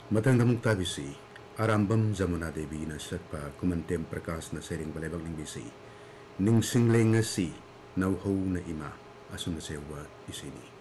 Matang bisi, arambam jamuna devi na satpa kumantem prakas na sering balebag ning bisi. Ning singleng nga si, nauhaw na ima, asun na sewa isini.